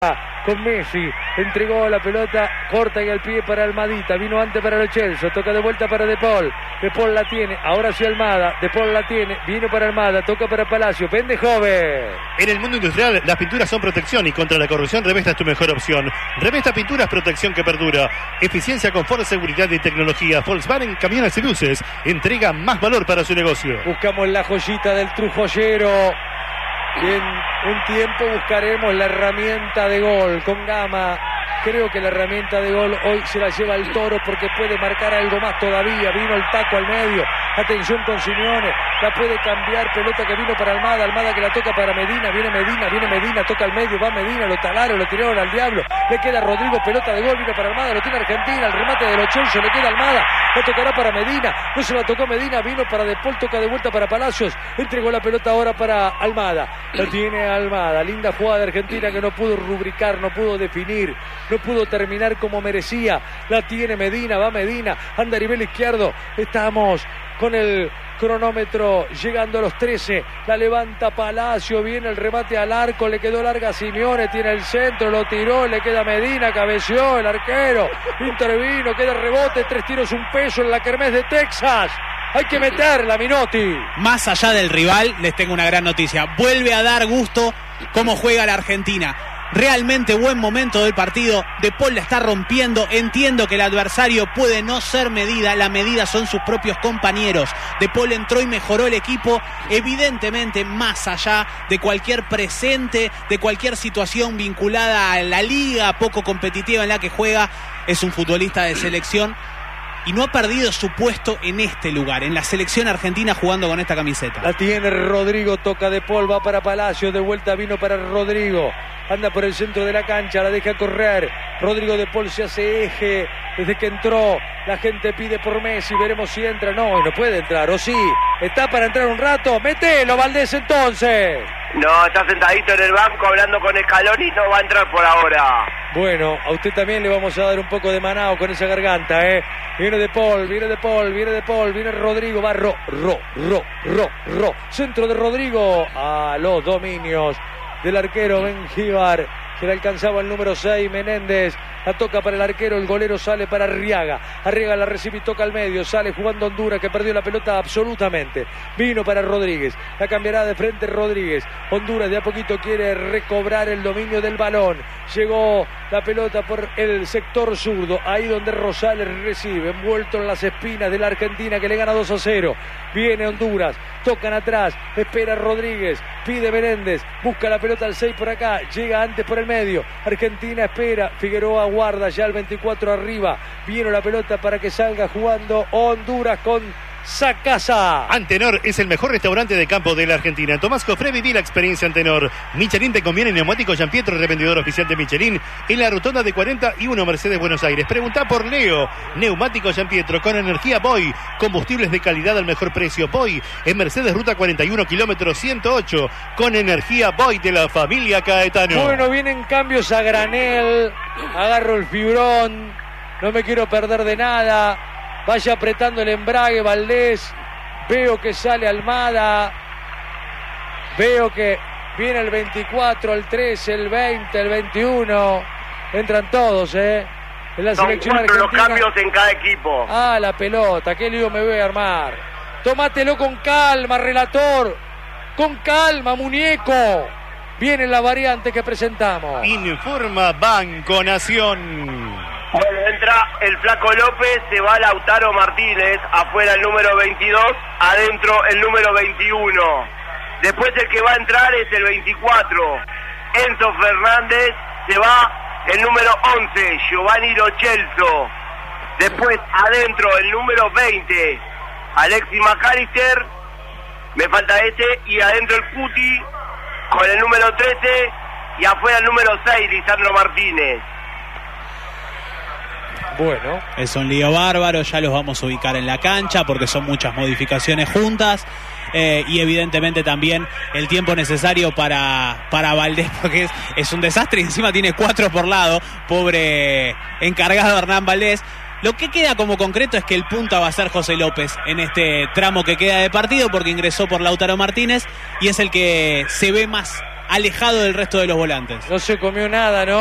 con Messi, entregó la pelota corta en el pie para Almadita, vino antes para Lo Celso, toca de vuelta para De Paul la tiene, ahora sí Almada, De Paul la tiene, vino para Almada, toca para Palacio, vende joven. En el mundo industrial las pinturas son protección y contra la corrosión Revesta es tu mejor opción. Revesta Pinturas, protección que perdura, eficiencia, confort, seguridad y tecnología. Volkswagen Camiones y Buses entrega más valor para su negocio. Buscamos la joyita del Trujollero. Y en un tiempo buscaremos la herramienta de gol con Gama. Creo que la herramienta de gol hoy se la lleva el Toro porque puede marcar algo más todavía. Vino el taco al medio. Atención con Simeone. La puede cambiar. Pelota que vino para Almada. Almada que la toca para Medina. Viene Medina. Toca al medio. Va Medina. Lo talaron. Lo tiraron al diablo. Le queda Rodrigo. Pelota de gol. Vino para Almada. Lo tiene Argentina. El remate de Lo Celso. Le queda Almada. La tocará para Medina. No se la tocó Medina. Vino para De Paul. Toca de vuelta para Palacios. Entregó la pelota ahora para Almada. Lo tiene Almada. Linda jugada de Argentina que no pudo rubricar. No pudo definir. No pudo terminar como merecía. La tiene Medina, va Medina, anda a nivel izquierdo. Estamos con el cronómetro llegando a los 13. La levanta Palacio, viene el remate al arco, le quedó larga a Simeone, tiene el centro, lo tiró, le queda Medina, cabeció el arquero, intervino, queda rebote, 3 tiros, un peso en la kermés de Texas. Hay que meterla, Minotti. Más allá del rival, les tengo una gran noticia. Vuelve a dar gusto cómo juega la Argentina. Realmente buen momento del partido. De Paul la está rompiendo. Entiendo que el adversario puede no ser medida. La medida son sus propios compañeros. De Paul entró y mejoró el equipo. Evidentemente, más allá de cualquier presente, de cualquier situación vinculada a la liga poco competitiva en la que juega, es un futbolista de selección. Y no ha perdido su puesto en este lugar, en la selección argentina jugando con esta camiseta. La tiene Rodrigo, toca De Paul, va para Palacio, de vuelta vino para Rodrigo. Anda por el centro de la cancha, la deja correr. Rodrigo De Paul se hace eje desde que entró. La gente pide por Messi, veremos si entra. No, y no puede entrar, o sí. Está para entrar un rato. Mételo, Valdés, entonces. No, está sentadito en el banco hablando con Scaloni y no va a entrar por ahora. Bueno, a usted también le vamos a dar un poco de manao con esa garganta, ¿eh? Viene De Paul, viene Rodrigo, va centro de Rodrigo a los dominios del arquero Benjíbar, que le alcanzaba el número 6, Menéndez. La toca para el arquero, el golero sale para Arriaga. Arriaga la recibe y toca al medio. Sale jugando Honduras, que perdió la pelota absolutamente. Vino para Rodríguez. La cambiará de frente Rodríguez. Honduras de a poquito quiere recobrar el dominio del balón. Llegó la pelota por el sector zurdo. Ahí donde Rosales recibe. Envuelto en las espinas de la Argentina que le gana 2-0. Viene Honduras. Tocan atrás. Espera Rodríguez. Pide Menéndez. Busca la pelota al 6 por acá. Llega antes por el medio. Argentina espera. Figueroa guarda ya el 24 arriba. Viene la pelota para que salga jugando Honduras con Sacasa. Antenor es el mejor restaurante de campo de la Argentina. Tomás Cofré, viví la experiencia Antenor. Michelin te conviene, neumático Gianpietro, revendedor oficial de Michelin, en la rotonda de 41 Mercedes, Buenos Aires. Preguntá por Leo, neumático Gianpietro, con energía Boy, combustibles de calidad al mejor precio. Boy, en Mercedes, ruta 41, kilómetro 108, con energía Boy de la familia Caetano. Bueno, vienen cambios a granel. Agarro el fibrón, no me quiero perder de nada. Vaya apretando el embrague Valdés. Veo que sale Almada. Veo que viene el 24, el 13, el 20, el 21. Entran todos, En la selección argentina. Son 4 los cambios en cada equipo. Ah, la pelota. Qué lío me voy a armar. Tómatelo con calma, relator. Con calma, muñeco. Viene la variante que presentamos. Informa Banco Nación. Bueno, entra el Flaco López, se va Lautaro Martínez, afuera el número 22, adentro el número 21. Después el que va a entrar es el 24, Enzo Fernández, se va el número 11, Giovanni Lo Celso. Después adentro el número 20, Alexis McAllister, me falta ese, y adentro el Cuti con el número 13 y afuera el número 6, Lisandro Martínez. Bueno, es un lío bárbaro, ya los vamos a ubicar en la cancha porque son muchas modificaciones juntas y evidentemente también el tiempo necesario para Valdés porque es un desastre y encima tiene 4 por lado, pobre encargado Hernán Valdés. Lo que queda como concreto es que el punta va a ser José López en este tramo que queda de partido porque ingresó por Lautaro Martínez y es el que se ve más alejado del resto de los volantes. No se comió nada, ¿no?